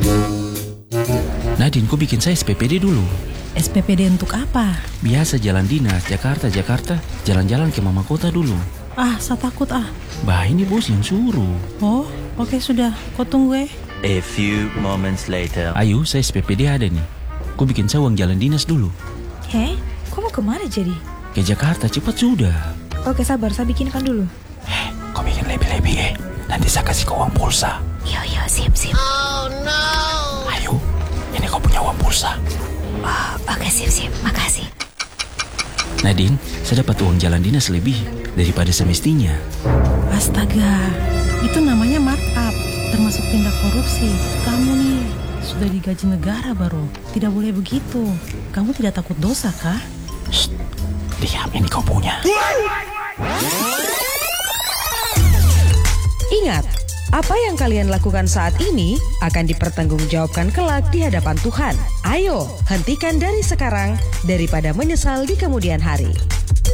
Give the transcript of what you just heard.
Nadine, kau bikin saya SPPD dulu. SPPD untuk apa? Biasa jalan dinas, Jakarta, jalan-jalan ke mama kota dulu. Ah, saya takut ah. Bah, ini bos yang suruh. Oh, oke sudah. Kau tunggu A few moments later. Ayo, saya SPPD ada nih. Kau bikin saya uang jalan dinas dulu. Kau mau kemana jadi? Ke Jakarta, cepat sudah. Oke, sabar, saya bikinkan dulu. Kau bikin lebih-lebih Nanti saya kasih kau uang pulsa. Yo, sip. Ayo, ini kau punya uang pulsa. Oh, oke, sip, makasih. Nadine, saya dapat uang jalan dinas lebih daripada semestinya. Astaga, itu namanya markup, termasuk tindak korupsi. Kamu nih sudah digaji negara baru. Tidak boleh begitu. Kamu tidak takut dosa kah? Shh, diam, ini kau punya. Ingat, apa yang kalian lakukan saat ini akan dipertanggungjawabkan kelak di hadapan Tuhan. Ayo, hentikan dari sekarang daripada menyesal di kemudian hari.